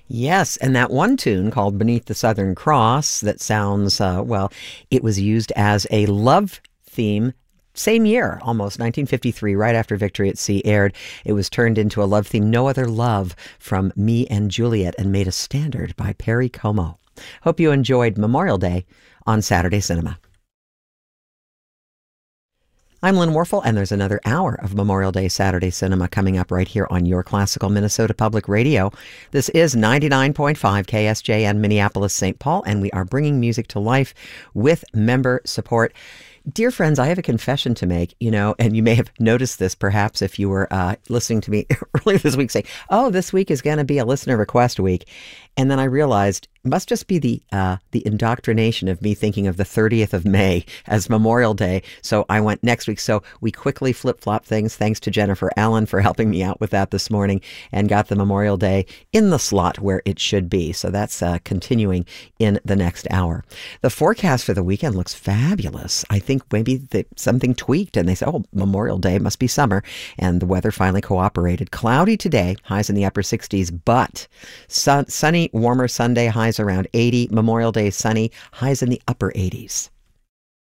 Yes, and that one tune called Beneath the Southern Cross that sounds, it was used as a love theme. Same year, almost 1953, right after Victory at Sea aired. It was turned into a love theme, No Other Love, from Me and Juliet, and made a standard by Perry Como. Hope you enjoyed Memorial Day on Saturday Cinema. I'm Lynn Warfel, and there's another hour of Memorial Day Saturday Cinema coming up right here on your classical Minnesota Public Radio. This is 99.5 KSJN Minneapolis, St. Paul, and we are bringing music to life with member support. Dear friends, I have a confession to make, and you may have noticed this perhaps if you were listening to me earlier this week say, oh, this week is going to be a listener request week. And then I realized it must just be the indoctrination of me thinking of the 30th of May as Memorial Day. So I went next week. So we quickly flip-flop things. Thanks to Jennifer Allen for helping me out with that this morning, and got the Memorial Day in the slot where it should be. So that's continuing in the next hour. The forecast for the weekend looks fabulous. I think maybe something tweaked and they said, oh, Memorial Day must be summer. And the weather finally cooperated. Cloudy today, highs in the upper 60s, but sunny, warmer Sunday, highs around 80. Memorial Day sunny, highs in the upper 80s.